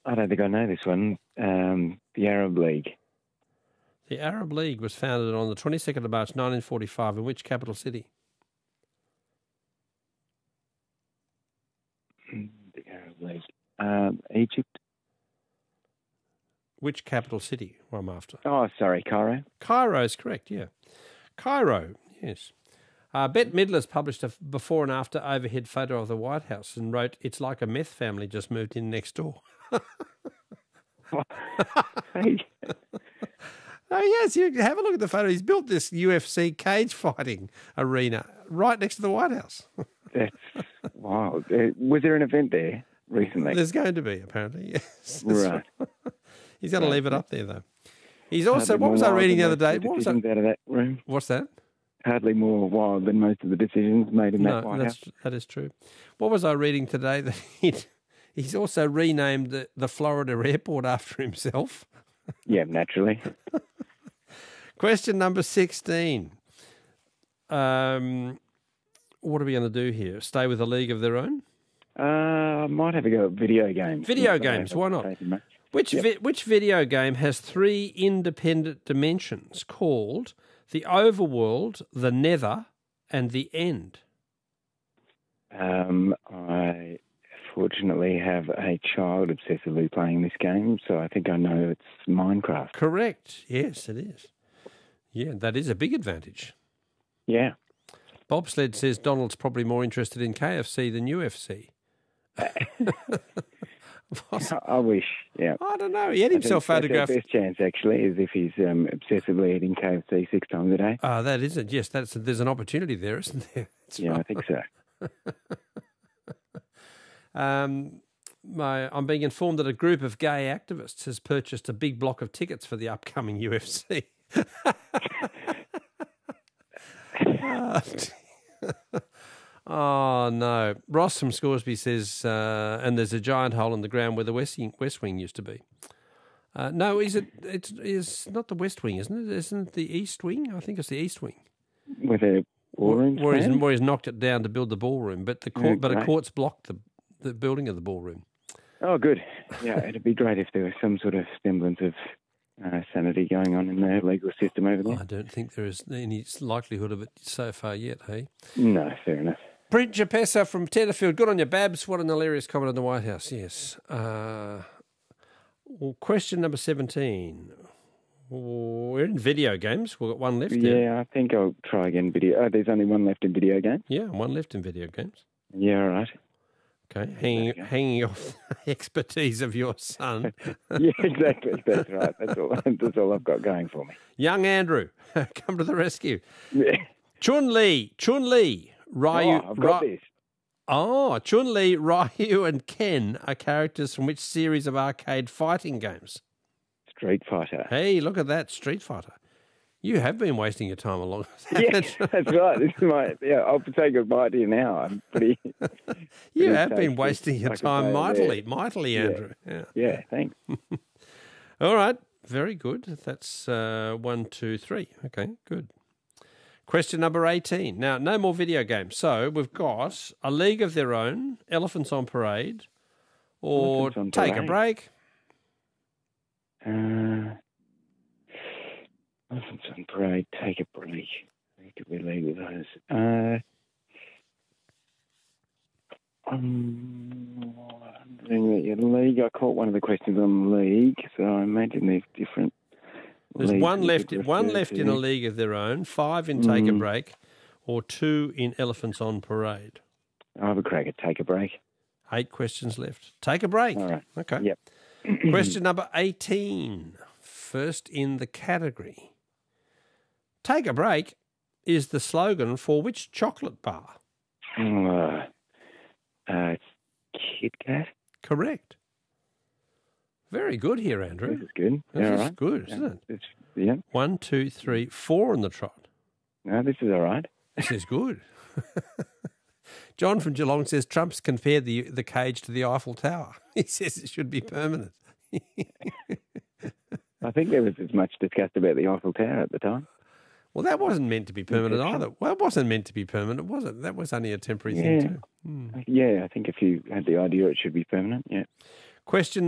I don't think I know this one. The Arab League. The Arab League was founded on the 22nd of March 1945 in which capital city? The Arab League. Egypt. Which capital city I'm after? Oh, sorry, Cairo. Cairo is correct, yeah. Cairo, yes. Bette Midler's published a before and after overhead photo of the White House and wrote, "It's like a meth family just moved in next door." Hey. Oh, yes, you have a look at the photo. He's built this UFC cage fighting arena right next to the White House. That's wild. Was there an event there recently? There's going to be, apparently, yes. Right. He's going to leave it up there, though. He's also, what was I reading the other day? What was out of that room? What's that? Hardly more wild than most of the decisions made in that White House. That is true. What was I reading today? That he's also renamed the Florida airport after himself. Yeah, naturally. Question number 16. What are we going to do here? Stay with a league of their own? I might have a go at video games. Video games, why not? Which video game has three independent dimensions called the overworld, the nether, and the end? I fortunately have a child obsessively playing this game, so I think I know it's Minecraft. Correct. Yes, it is. Yeah, that is a big advantage. Yeah. Bobsled says Donald's probably more interested in KFC than UFC. I wish, yeah. I don't know. He had himself photographed. The best chance, actually, is if he's obsessively eating KFC 6 times a day. That is it. Yes, there's an opportunity there, isn't there? That's yeah, right. I think so. I'm being informed that a group of gay activists has purchased a big block of tickets for the upcoming UFC. Oh, no. Ross from Scoresby says, and there's a giant hole in the ground where the West Wing used to be. No, it's not the West Wing, isn't it? Isn't it the East Wing? I think it's the East Wing. With a ballroom? Where he's knocked it down to build the ballroom, but a court's blocked the building of the ballroom. Oh, good. Yeah, it'd be great if there was some sort of semblance of sanity going on in the legal system over there. I don't think there is any likelihood of it so far yet, hey? No, fair enough. Brent Japessa from Tenterfield. Good on you, Babs. What an hilarious comment on the White House, yes. Question number 17. We're in video games. We've got one left. Yeah, I think I'll try again. There's only one left in video games? Yeah, one left in video games. Yeah, all right. Okay, hanging off the expertise of your son. Yeah, exactly. That's right. That's all I've got going for me. Young Andrew, come to the rescue. Yeah. Chun-Li, Ryu. I've got this. Oh, Chun-Li, Ryu and Ken are characters from which series of arcade fighting games? Street Fighter. Hey, look at that, Street Fighter. You have been wasting your time along. Yeah, that's right. This is I'll say goodbye to you now. I'm pretty. You have been wasting your time mightily, Andrew. Yeah, thanks. All right, very good. That's 1, 2, 3. Okay, good. Question number 18. Now, no more video games. So we've got A League of Their Own, Elephants on Parade, or Take a Break. Elephants on Parade, Take a Break. Where could we leave with those? I'm wondering your league. I caught one of the questions on the league, so I imagine there's different. There's one left in A League of Their Own, 5 in Take a Break, or 2 in Elephants on Parade. I'll have a crack at Take a Break. 8 questions left. Take a break. All right. Okay. Yep. Question number 18. First in the category. Take a Break is the slogan for which chocolate bar? It's Kit Kat. Correct. Very good here, Andrew. This is good. This is good, isn't it? Yeah. 1, 2, 3, 4 on the trot. No, this is all right. This is good. John from Geelong says Trump's compared the cage to the Eiffel Tower. He says it should be permanent. I think there was as much discussed about the Eiffel Tower at the time. Well, that wasn't meant to be permanent either. Well, it wasn't meant to be permanent, was it? That was only a temporary thing too. Yeah, I think if you had the idea it should be permanent, yeah. Question